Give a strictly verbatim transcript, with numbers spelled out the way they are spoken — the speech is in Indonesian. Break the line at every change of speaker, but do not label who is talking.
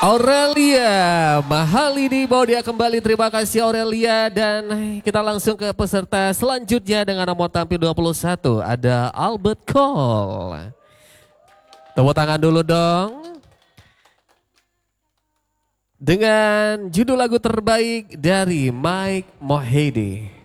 Aurelia, mahal ini bawa dia kembali. Terima kasih Aurelia, dan kita langsung ke peserta selanjutnya dengan nomor tampil dua puluh satu. Ada Albert Cole. Tepuk tangan dulu dong. Dengan judul lagu terbaik dari Mike Mohede.